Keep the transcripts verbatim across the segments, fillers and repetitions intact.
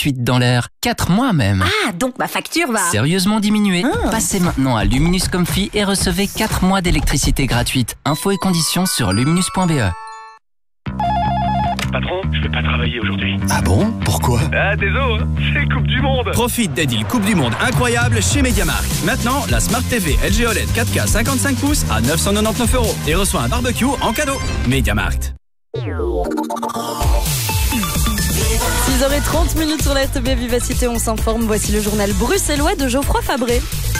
gratuite dans l'air. quatre mois même. Ah, donc ma facture va... Sérieusement diminuée. Ah. Passez maintenant à Luminus Comfy et recevez quatre mois d'électricité gratuite. Infos et conditions sur luminus point b e. Patron, je vais pas travailler aujourd'hui. Ah bon? Pourquoi? Ah, désolé, hein, c'est Coupe du Monde. Profite des deals Coupe du Monde incroyables chez MediaMarkt. Maintenant, la Smart T V L G O L E D quatre K cinquante-cinq pouces à neuf cent quatre-vingt-dix-neuf euros et reçoit un barbecue en cadeau. MediaMarkt. six heures trente minutes sur la R T B Vivacité, on s'informe. Voici le journal bruxellois de Geoffroy Fabré.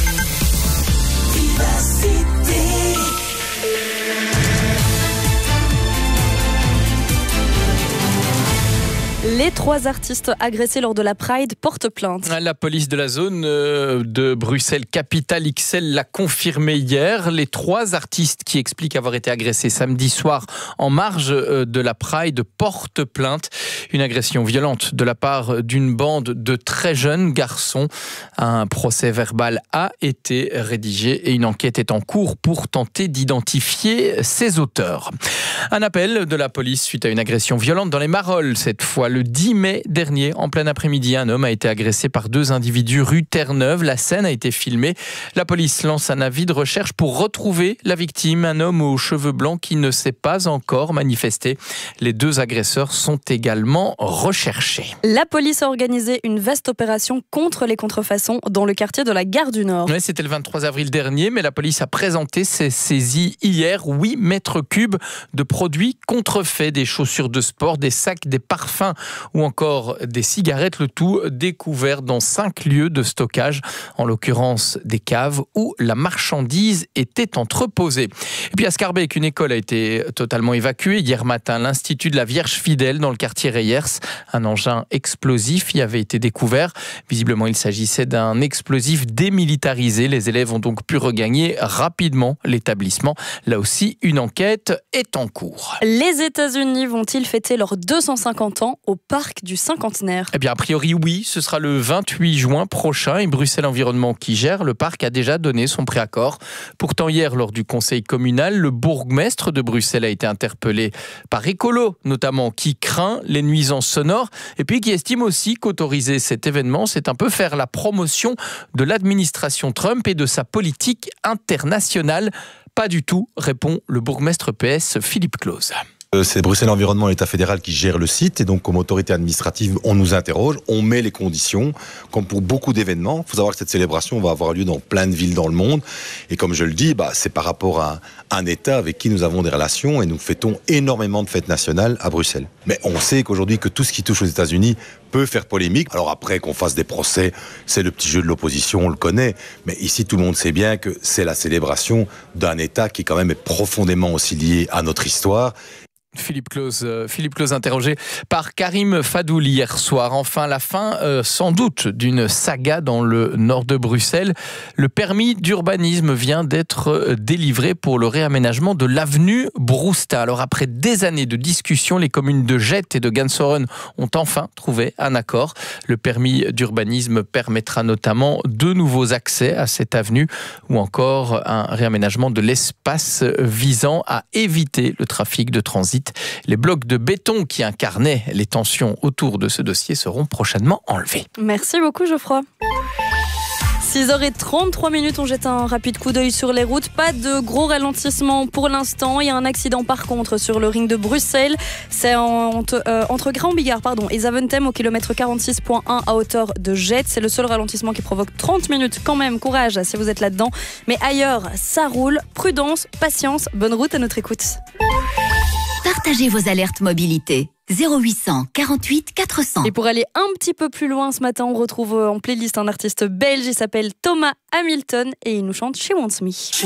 Les trois artistes agressés lors de la Pride portent plainte. La police de la zone de Bruxelles Capitale X L l'a confirmé hier. Les trois artistes qui expliquent avoir été agressés samedi soir en marge de la Pride portent plainte. Une agression violente de la part d'une bande de très jeunes garçons. Un procès verbal a été rédigé et une enquête est en cours pour tenter d'identifier ses auteurs. Un appel de la police suite à une agression violente dans les Marolles. Cette fois, le dix mai dernier, en plein après-midi, un homme a été agressé par deux individus rue Terre-Neuve. La scène a été filmée. La police lance un avis de recherche pour retrouver la victime, un homme aux cheveux blancs qui ne s'est pas encore manifesté. Les deux agresseurs sont également recherchés. La police a organisé une vaste opération contre les contrefaçons dans le quartier de la Gare du Nord. Oui, c'était le vingt-trois avril dernier, mais la police a présenté ses saisies hier. huit mètres cubes de produits contrefaits, des chaussures de sport, des sacs, des parfums ou encore des cigarettes, le tout découvert dans cinq lieux de stockage, en l'occurrence des caves où la marchandise était entreposée. Et puis à Scarbeck, une école a été totalement évacuée hier matin, l'Institut de la Vierge Fidèle dans le quartier Reyers. Un engin explosif y avait été découvert. Visiblement, il s'agissait d'un explosif démilitarisé. Les élèves ont donc pu regagner rapidement l'établissement. Là aussi, une enquête est en cours. Les États-Unis vont-ils fêter leurs deux cent cinquante ans au parc du Cinquantenaire? Eh bien, a priori, oui. Ce sera le vingt-huit juin prochain et Bruxelles Environnement qui gère le parc a déjà donné son préaccord. Pourtant, hier, lors du conseil communal, le bourgmestre de Bruxelles a été interpellé par Écolo, notamment, qui craint les nuisances sonores et puis qui estime aussi qu'autoriser cet événement, c'est un peu faire la promotion de l'administration Trump et de sa politique internationale. Pas du tout, répond le bourgmestre P S Philippe Claus. C'est Bruxelles Environnement, l'État fédéral, qui gère le site. Et donc, comme autorité administrative, on nous interroge, on met les conditions. Comme pour beaucoup d'événements, il faut savoir que cette célébration va avoir lieu dans plein de villes dans le monde. Et comme je le dis, bah, c'est par rapport à un État avec qui nous avons des relations et nous fêtons énormément de fêtes nationales à Bruxelles. Mais on sait qu'aujourd'hui, que tout ce qui touche aux États-Unis peut faire polémique. Alors après, qu'on fasse des procès, c'est le petit jeu de l'opposition, on le connaît. Mais ici, tout le monde sait bien que c'est la célébration d'un État qui quand même est profondément aussi lié à notre histoire. Philippe Claus, euh, Philippe Claus interrogé par Karim Fadoul hier soir. Enfin, la fin, euh, sans doute, d'une saga dans le nord de Bruxelles. Le permis d'urbanisme vient d'être délivré pour le réaménagement de l'avenue Brousta. Alors, après des années de discussions, les communes de Jette et de Gansoren ont enfin trouvé un accord. Le permis d'urbanisme permettra notamment deux nouveaux accès à cette avenue ou encore un réaménagement de l'espace visant à éviter le trafic de transit. Les blocs de béton qui incarnaient les tensions autour de ce dossier seront prochainement enlevés. Merci beaucoup Geoffroy. six heures trente-trois minutes, on jette un rapide coup d'œil sur les routes. Pas de gros ralentissement pour l'instant. Il y a un accident par contre sur le ring de Bruxelles. C'est entre, euh, entre Grand-Bigard pardon, et Zaventem au kilomètre quarante-six virgule un à hauteur de Jette. C'est le seul ralentissement qui provoque trente minutes. Quand même, courage si vous êtes là-dedans. Mais ailleurs, ça roule. Prudence, patience, bonne route à notre écoute. Partagez vos alertes mobilité. zéro huit cent quarante-huit quatre cents. Et pour aller un petit peu plus loin ce matin, on retrouve en playlist un artiste belge. Il s'appelle Thomas Hamilton et il nous chante She Wants Me.